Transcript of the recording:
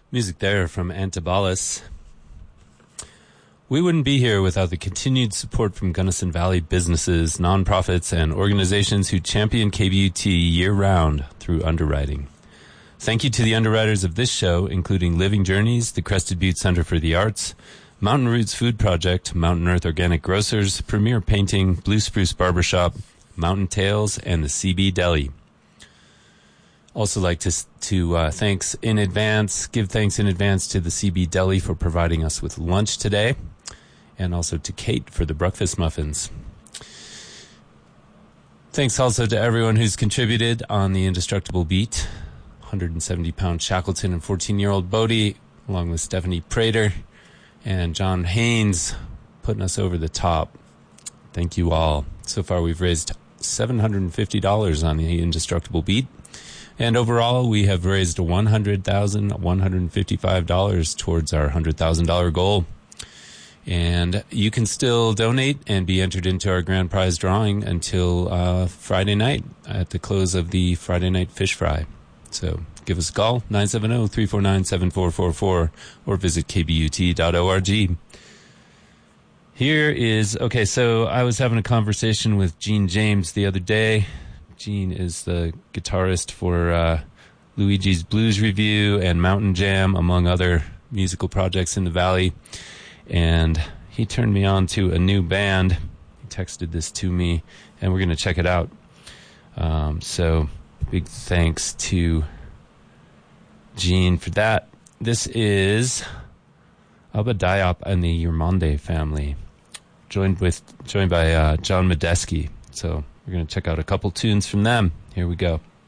Music there from Antibalas. We wouldn't be here without the continued support from Gunnison Valley businesses, nonprofits, and organizations who champion KBUT year-round through underwriting. Thank you to the underwriters of this show, including Living Journeys, the Crested Butte Center for the Arts, Mountain Roots Food Project, Mountain Earth Organic Grocers, Premier Painting, Blue Spruce Barbershop, Mountain Tales, and the CB Deli. Also like to give thanks in advance to the CB Deli for providing us with lunch today, and also to Kate for the breakfast muffins. Thanks also to everyone who's contributed on the Indestructible Beat, 170-pound Shackleton and 14-year-old Bodie, along with Stephanie Prater and John Haynes, putting us over the top. Thank you all. So far we've raised $750 on the Indestructible Beat. And overall, we have raised $100,155 towards our $100,000 goal. And you can still donate and be entered into our grand prize drawing until Friday night at the close of the Friday night fish fry. So give us a call, 970-349-7444, or visit kbut.org. Here is, okay, so I was having a conversation with Gene James the other day. Gene is the guitarist for Luigi's Blues Review and Mountain Jam, among other musical projects in the Valley. And he turned me on to a new band. He texted this to me, and we're going to check it out. So big thanks to Gene for that. This is Alba Diop and the Yermonde family, joined by John Medeski. So we're going to check out a couple tunes from them. Here we go.